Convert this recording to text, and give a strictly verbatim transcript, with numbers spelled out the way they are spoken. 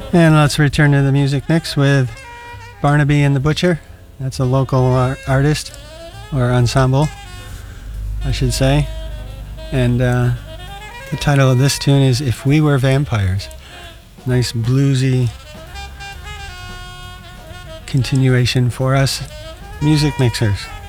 And let's return to the music mix with Barnaby and the Butcher. That's a local uh, artist, or ensemble, I should say. And uh, the title of this tune is If We Were Vampires. Nice bluesy continuation for us music mixers.